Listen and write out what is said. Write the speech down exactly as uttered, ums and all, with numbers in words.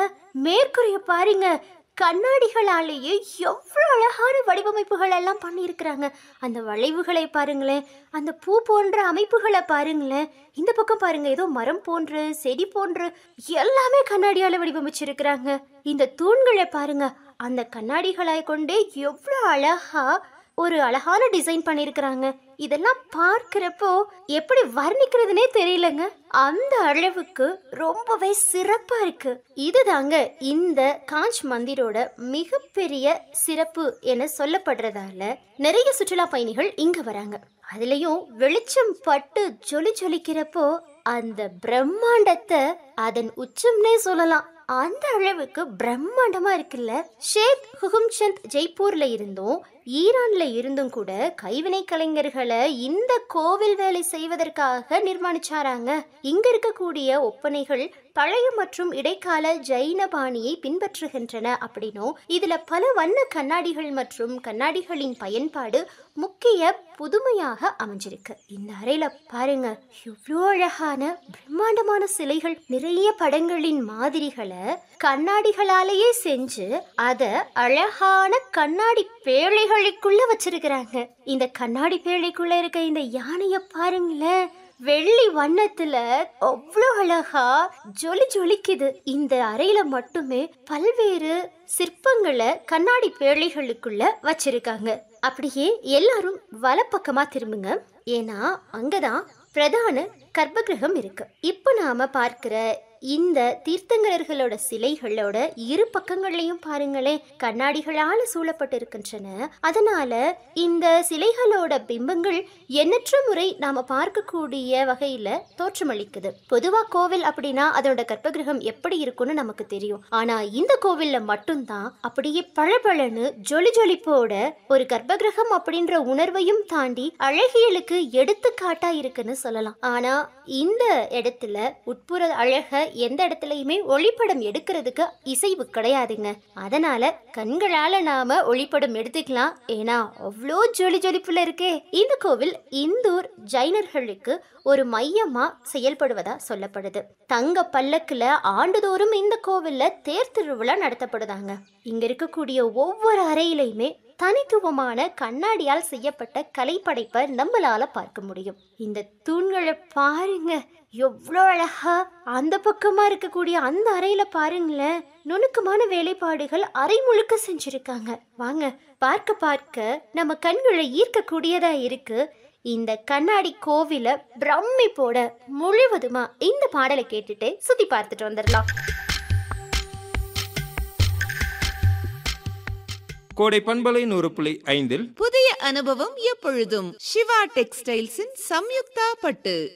மேற்கூரைய பாருங்க, கண்ணாடிகளாலேயே எவ்வளோ அழகான வடிவமைப்புகள் எல்லாம் பண்ணியிருக்கிறாங்க. அந்த வளைவுகளை பாருங்களேன், அந்த பூ போன்ற அமைப்புகளை பாருங்களேன். இந்த பக்கம் பாருங்க, ஏதோ மரம் போன்று செடி போன்று எல்லாமே கண்ணாடியால வடிவமைச்சிருக்கிறாங்க. இந்த தூண்களை பாருங்க, அந்த கண்ணாடிகளாய் கொண்டே எவ்வளோ அழகா ஒரு அழகான டிசைன் பண்ணியிருக்கிறாங்க. இதெல்லாம் பார்க்கிறப்போ எப்படி வர்ணிக்கிறதுனே தெரியலங்க. அந்த அளவுக்கு ரொம்பவே சிறப்பா இருக்கு. இதுதாங்க இந்த காஞ்ச் மந்திரோட மிகப்பெரிய சிறப்பு என சொல்லப்படுறதால நிறைய சுற்றுலா பயணிகள் இங்க வராங்க. அதுலயும் வெளிச்சம் பட்டு ஜொலி ஜொலிக்கிறப்போ அந்த பிரம்மாண்டத்தை அதன் உச்சம்னே சொல்லலாம். அந்த அளவுக்கு பிரம்மாண்டமா இருக்குல்ல. ஷேக் ஹுகும்சந்த் ஜெய்ப்பூர்ல இருந்தும் ஈரான்ல இருந்தும் கூட கைவினை கலைஞர்களை இந்த கோவில் வேலை செய்வதற்காக நிர்மாணிச்சாராங்க. இங்க இருக்கக்கூடிய ஒப்பனைகள் பழைய மற்றும் இடைக்கால ஜைன பாணியை பின்பற்றுகின்றன அப்படின்னும் இதுல பல வண்ண கண்ணாடிகள் மற்றும் கண்ணாடிகளின் பயன்பாடு முக்கிய புதுமையாக அமைஞ்சிருக்கு. இந்த அறையில பாருங்க, எவ்வளோ அழகான பிரம்மாண்டமான சிலைகள், நிறைய படங்களின் மாதிரிகளை கண்ணாடிகளாலேயே செஞ்சு அத அழகான கண்ணாடி பேழைகளுக்குள்ள வச்சிருக்கிறாங்க. இந்த கண்ணாடி பேழைக்குள்ள இருக்க இந்த யானைய பாருங்களேன், வெள்ளி வண்ணத்துல அவ்வளோ அழகா ஜொலி ஜொலிக்குது. இந்த அறையில மட்டுமே பல்வேறு சிற்பங்களை கண்ணாடி பேழைகளுக்குள்ள வச்சிருக்காங்க. அப்படியே எல்லாரும் வலப்பக்கமா திரும்புங்க, ஏன்னா அங்கதான் பிரதான கர்ப்பகிரகம் இருக்கு. இப்ப நாம பார்க்கிற இந்த தீர்த்தங்கரர்களோட சிலைகளோட இரு பக்கங்கள்லயும் பாருங்களேன், கண்ணாடிகளால சூழப்பட்டு இருக்கின்றன. அதனால இந்த சிலைகளோட பிம்பங்கள் எண்ணற்ற முறை நாம பார்க்கக்கூடிய வகையில தோற்றமளிக்குது. பொதுவா கோவில் அப்படின்னா அதோட கர்ப்பகிரகம் எப்படி இருக்கும்னு நமக்கு தெரியும். ஆனா இந்த கோவில்ல மட்டும்தான் அப்படியே பளபளன்னு ஜொலி ஜொலிப்போட ஒரு கர்ப்பகிரகம் அப்படின்ற உணர்வையும் தாண்டி அழகியலுக்கு எடுத்துக்காட்டா இருக்குன்னு சொல்லலாம். ஆனா இந்த இடத்துல உட்புற அழக எந்த இடத்துலயுமே ஒளிப்படம் எடுக்கிறதுக்கு இசைவு கிடையாதுங்க. அதனால கண்களால நாம ஒளிப்படம் எடுத்துக்கலாம், ஏன்னா அவ்வளோ ஜொலி ஜொலிப்புல இருக்கே. இந்த கோவில் இந்தூர் ஜைனர்களுக்கு ஒரு மையமா செயல்படுவதா சொல்லப்படுது. தங்க பல்லக்குல ஆண்டுதோறும் இந்த கோவில்ல தேர் திருவிழா நடத்தப்படுதாங்க. இங்க இருக்கக்கூடிய ஒவ்வொரு அறையிலையுமே தனித்துவமான கண்ணாடியால் செய்யப்பட்ட கலைப்படைப்பை நம்மளால பார்க்க முடியும். இந்த தூண்களை பாருங்க, எவ்வளோ அழகா. அந்த பக்கமா இருக்கக்கூடிய அந்த அறையில பாருங்களேன், நுணுக்கமான வேலைப்பாடுகள் அறை முழுக்க செஞ்சிருக்காங்க. வாங்க, பார்க்க பார்க்க நம்ம கண்களை ஈர்க்கக்கூடியதா இருக்கு. இந்த கண்ணாடி கோவில பிரமிப்போட முழுவதுமா இந்த பாடலை கேட்டுட்டு சுத்தி பார்த்துட்டு வந்துடலாம். கோடை பண்பலை நூறு புள்ளி ஐந்தில் புதிய அனுபவம் எப்பொழுதும் சிவா டெக்ஸ்டைல்ஸின் சம்யுக்தா பட்டு.